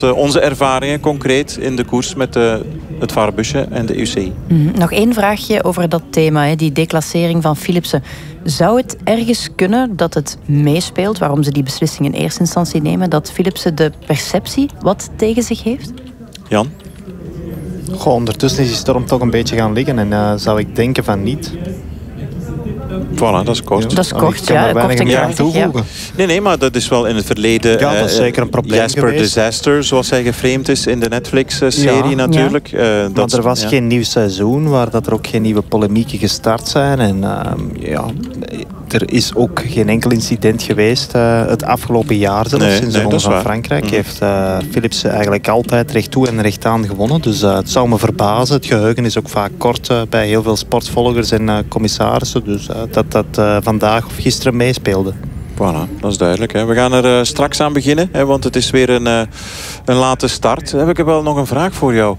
Onze ervaringen concreet in de koers met het vaarbusje en de UCI. Nog één vraagje over dat thema, die declassering van Philipsen. Zou het ergens kunnen dat het meespeelt, waarom ze die beslissing in eerste instantie nemen, dat Philipsen de perceptie wat tegen zich heeft? Jan? Ondertussen is die storm toch een beetje gaan liggen en zou ik denken van niet. Voilà, dat is kort. Dat is kort, ik kan er weinig meer aan toevoegen. Ja. Nee, maar dat is wel in het verleden... Ja, dat is zeker een probleem Jasper geweest. Disaster, zoals hij geframed is in de Netflix-serie natuurlijk. Ja. Maar er was geen nieuw seizoen, waar dat er ook geen nieuwe polemieken gestart zijn. En er is ook geen enkel incident geweest het afgelopen jaar, zelfs sinds de Ronde van Frankrijk. Heeft Philipsen eigenlijk altijd recht toe en recht aan gewonnen. Dus het zou me verbazen. Het geheugen is ook vaak kort bij heel veel sportvolgers en commissarissen. Dus dat vandaag of gisteren meespeelde. Voilà, dat is duidelijk. Hè. We gaan er straks aan beginnen, hè, want het is weer een late start. Heb ik wel nog een vraag voor jou.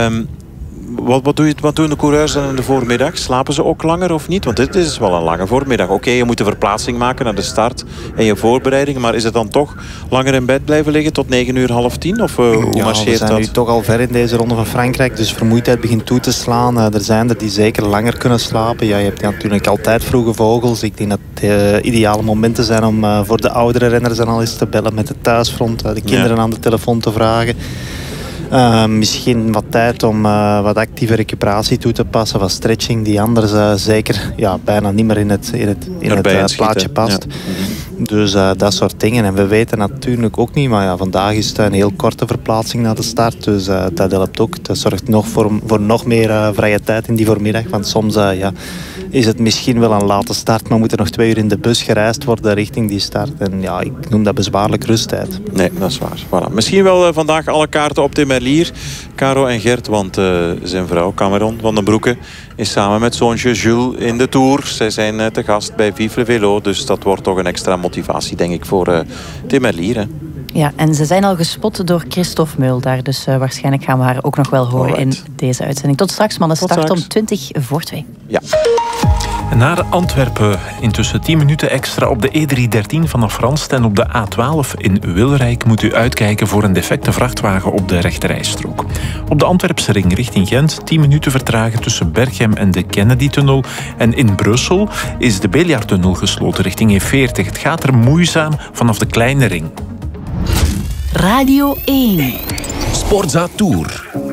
Wat doen de coureurs dan in de voormiddag? Slapen ze ook langer of niet? Want dit is wel een lange voormiddag. Oké, je moet de verplaatsing maken naar de start en je voorbereiding. Maar is het dan toch langer in bed blijven liggen tot 9:00, 9:30? Of hoe marcheert dat? We zijn nu toch al ver in deze Ronde van Frankrijk. Dus vermoeidheid begint toe te slaan. Er zijn er die zeker langer kunnen slapen. Ja, je hebt natuurlijk altijd vroege vogels. Ik denk dat het ideale momenten zijn om voor de oudere renners dan al eens te bellen met het thuisfront. De kinderen aan de telefoon te vragen. Misschien wat tijd om wat actieve recuperatie toe te passen, wat stretching die anders zeker bijna niet meer in het plaatje past. Ja. Dus dat soort dingen. En we weten natuurlijk ook niet, maar vandaag is het een heel korte verplaatsing naar de start. Dus dat helpt ook. Dat zorgt nog voor nog meer vrije tijd in die voormiddag. Want soms is het misschien wel een late start, maar moet er nog 2 uur in de bus gereisd worden richting die start. En ik noem dat bezwaarlijk rusttijd. Nee, dat is waar. Voilà. Misschien wel vandaag alle kaarten op de Merlier. Caro en Gert, want zijn vrouw Cameron van den Broeke is samen met zoontje Jules in de Tour. Zij zijn te gast bij Vive le Vélo, dus dat wordt toch een extra motivatie, denk ik, voor de Merlier. Hè. Ja, en ze zijn al gespot door Christophe Meul daar, dus waarschijnlijk gaan we haar ook nog wel horen in deze uitzending. Tot straks, mannen. Start om 2:20. Ja. En naar Antwerpen. Intussen 10 minuten extra op de E313 vanaf Randst en op de A12 in Wilrijk moet u uitkijken voor een defecte vrachtwagen op de rechterrijstrook. Op de Antwerpse ring richting Gent 10 minuten vertragen tussen Berchem en de Kennedy-tunnel. En in Brussel is de Béliardtunnel gesloten richting E40. Het gaat er moeizaam vanaf de kleine ring. Radio 1. Sportza Tour.